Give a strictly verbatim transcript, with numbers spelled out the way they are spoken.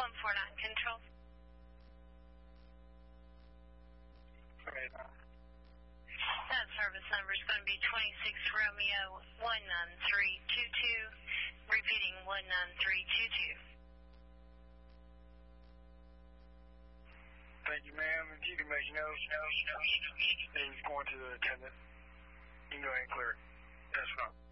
one four nine control. Okay. That service number is going to be twenty-six Romeo one nine three two two. Repeating one nine three two two. Thank you, ma'am. If you can make notes, notes, notes, then going to the attendant. You can go ahead and clear it. That's fine.